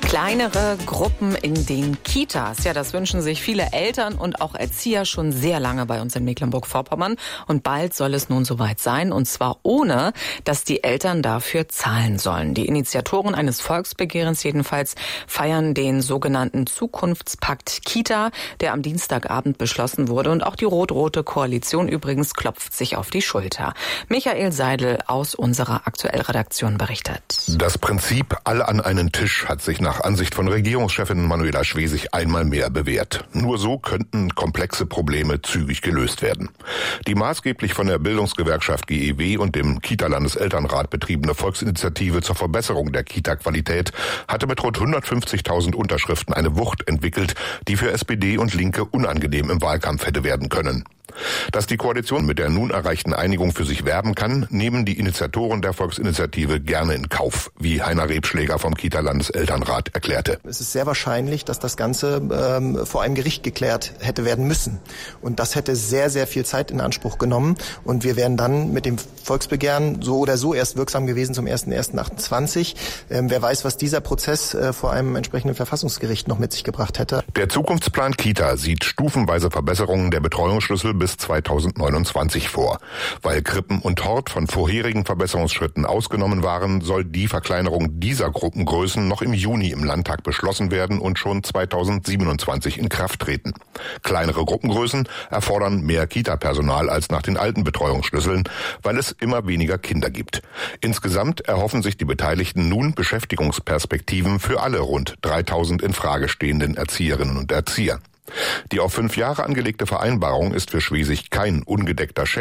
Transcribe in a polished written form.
Kleinere Gruppen in den Kitas. Ja, das wünschen sich viele Eltern und auch Erzieher schon sehr lange bei uns in Mecklenburg-Vorpommern. Und bald soll es nun soweit sein. Und zwar ohne, dass die Eltern dafür zahlen sollen. Die Initiatoren eines Volksbegehrens jedenfalls feiern den sogenannten Zukunftspakt Kita, der am Dienstagabend beschlossen wurde. Und auch die rot-rote Koalition übrigens klopft sich auf die Schulter. Michael Seidel aus unserer Aktuellredaktion berichtet. Das Prinzip alle an einen Tisch hat sich nach Ansicht von Regierungschefin Manuela Schwesig einmal mehr bewährt. Nur so könnten komplexe Probleme zügig gelöst werden. Die maßgeblich von der Bildungsgewerkschaft GEW und dem Kita-Landeselternrat betriebene Volksinitiative zur Verbesserung der Kita-Qualität hatte mit rund 150.000 Unterschriften eine Wucht entwickelt, die für SPD und Linke unangenehm im Wahlkampf hätte werden können. Dass die Koalition mit der nun erreichten Einigung für sich werben kann, nehmen die Initiatoren der Volksinitiative gerne in Kauf, wie Heiner Rebschläger vom Kita-Landeselternrat erklärte. Es ist sehr wahrscheinlich, dass das Ganze vor einem Gericht geklärt hätte werden müssen. Und das hätte sehr, sehr viel Zeit in Anspruch genommen. Und wir wären dann mit dem Volksbegehren so oder so erst wirksam gewesen zum 01.01.28. Wer weiß, was dieser Prozess vor einem entsprechenden Verfassungsgericht noch mit sich gebracht hätte. Der Zukunftsplan Kita sieht stufenweise Verbesserungen der Betreuungsschlüssel bis 2029 vor. Weil Krippen und Hort von vorherigen Verbesserungsschritten ausgenommen waren, soll die Verkleinerung dieser Gruppengrößen noch im Juni im Landtag beschlossen werden und schon 2027 in Kraft treten. Kleinere Gruppengrößen erfordern mehr Kita-Personal als nach den alten Betreuungsschlüsseln, weil es immer weniger Kinder gibt. Insgesamt erhoffen sich die Beteiligten nun Beschäftigungsperspektiven für alle rund 3.000 in Frage stehenden Erzieherinnen und Erzieher. Die auf 5 Jahre angelegte Vereinbarung ist für Schwesig kein ungedeckter Scheck.